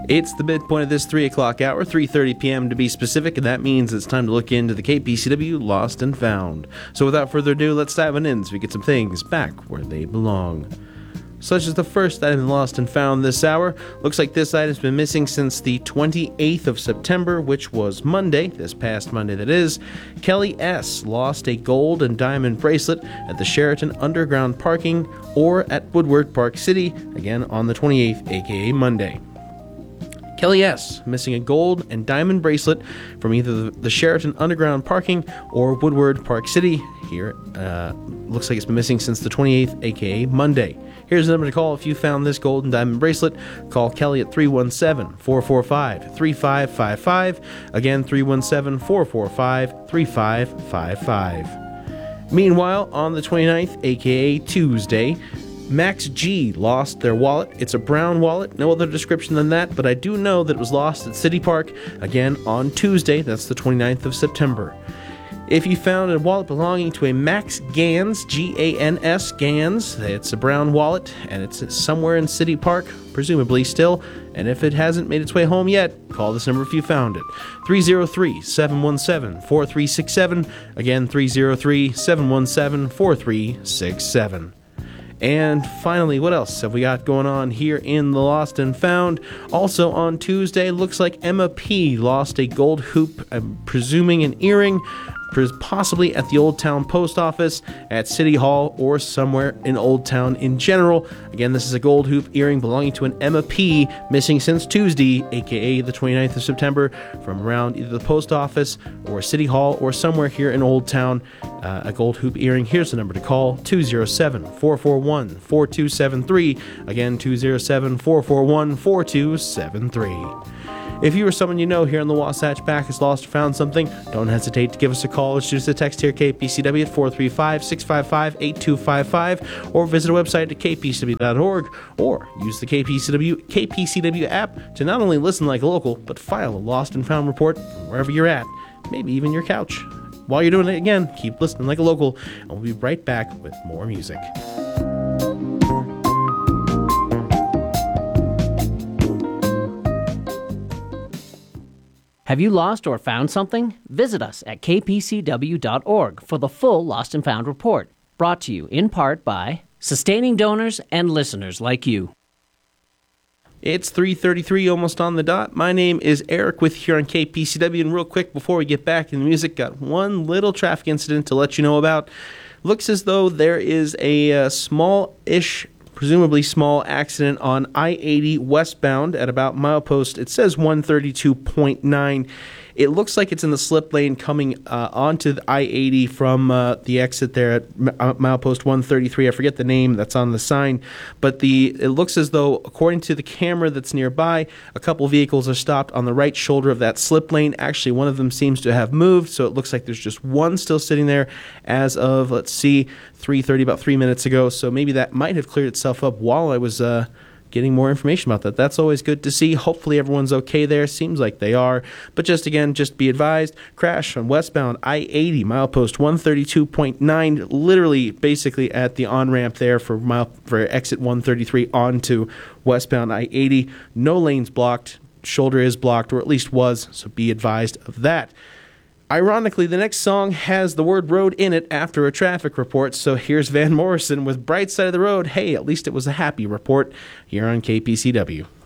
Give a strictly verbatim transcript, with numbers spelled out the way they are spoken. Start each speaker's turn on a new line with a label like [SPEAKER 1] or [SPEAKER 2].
[SPEAKER 1] It's the midpoint of this three o'clock hour, three thirty p.m. to be specific, and that means it's time to look into the K P C W Lost and Found. So without further ado, let's dive on in so we get some things back where they belong. Such as the first item lost and found this hour. Looks like this item's been missing since the twenty-eighth of September, which was Monday, this past Monday that is. Kelly S. lost a gold and diamond bracelet at the Sheraton Underground Parking or at Woodward Park City, again on the twenty-eighth, aka Monday. Kelly S. missing a gold and diamond bracelet from either the Sheraton Underground Parking or Woodward Park City. Here, uh, looks like it's been missing since the twenty-eighth, aka Monday. Here's the number to call if you found this gold and diamond bracelet. Call Kelly at three one seven, four four five, three five five five. Again, three one seven, four four five, three five five five. Meanwhile, on the twenty-ninth, aka Tuesday, Max G lost their wallet. It's a brown wallet, no other description than that, but I do know that it was lost at City Park, again on Tuesday, that's the twenty-ninth of September. If you found a wallet belonging to a Max Gans, G A N S, Gans, it's a brown wallet, and it's somewhere in City Park, presumably still, and if it hasn't made its way home yet, call this number if you found it. three oh three, seven one seven, four three six seven, again three oh three, seven one seven, four three six seven. And finally, what else have we got going on here in the Lost and Found? Also on Tuesday, looks like Emma P. lost a gold hoop, I'm presuming an earring, possibly at the Old Town Post Office, at City Hall, or somewhere in Old Town in general. Again, this is a gold hoop earring belonging to an Emma P. missing since Tuesday, aka the twenty-ninth of September, from around either the Post Office or City Hall or somewhere here in Old Town. Uh, a gold hoop earring. Here's the number to call, two oh seven, four four one, four two seven three. Again, two oh seven, four four one, four two seven three. If you or someone you know here on the Wasatch Back has lost or found something, don't hesitate to give us a call or shoot us a text here at K P C W at four three five, six five five, eight two five five, or visit our website at k p c w dot org, or use the K P C W K P C W app to not only listen like a local, but file a lost and found report from wherever you're at, maybe even your couch. While you're doing it again, keep listening like a local, and we'll be right back with more music.
[SPEAKER 2] Have you lost or found something? Visit us at k p c w dot org for the full Lost and Found report, brought to you in part by sustaining donors and listeners like you.
[SPEAKER 1] It's three thirty-three, almost on the dot. My name is Eric with here on K P C W, and real quick before we get back in the music, got one little traffic incident to let you know about. Looks as though there is a uh, small-ish, presumably small accident on I eighty westbound at about milepost, it says one thirty-two point nine. It looks like it's in the slip lane coming uh, onto the I eighty from uh, the exit there at milepost one thirty-three. I forget the name that's on the sign, but the it looks as though, according to the camera that's nearby, a couple vehicles are stopped on the right shoulder of that slip lane. Actually, one of them seems to have moved, so it looks like there's just one still sitting there as of, let's see, three thirty, about three minutes ago. So maybe that might have cleared itself up while I was uh, getting more information about that. That's always good to see. Hopefully everyone's okay there. Seems like they are. But just again, just be advised, crash on westbound I eighty, milepost one thirty-two point nine, literally basically at the on-ramp there for mile for exit one thirty-three onto westbound I eighty. No lanes blocked. Shoulder is blocked, or at least was, so be advised of that. Ironically, the next song has the word road in it after a traffic report, so here's Van Morrison with Bright Side of the Road. Hey, at least it was a happy report here on K P C W.